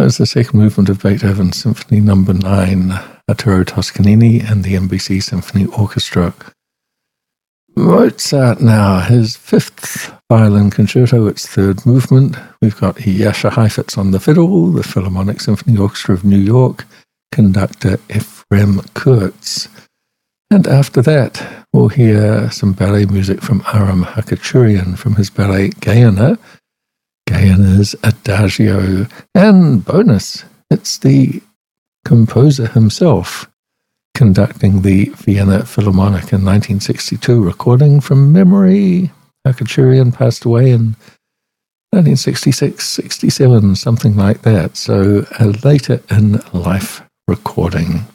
That was the second movement of Beethoven's Symphony No. 9, Arturo Toscanini and the NBC Symphony Orchestra. Mozart now, his fifth violin concerto, its third movement. We've got Jascha Heifetz on the fiddle, the Philharmonic Symphony Orchestra of New York, conductor Ephraim Kurtz. And after that, we'll hear some ballet music from Aram Hakachurian from his ballet Gayane, Gayane's Adagio. And bonus, it's the composer himself conducting the Vienna Philharmonic in 1962, recording from memory. Hakachurian passed away in 1966, 67, something like that. So a later in life recording.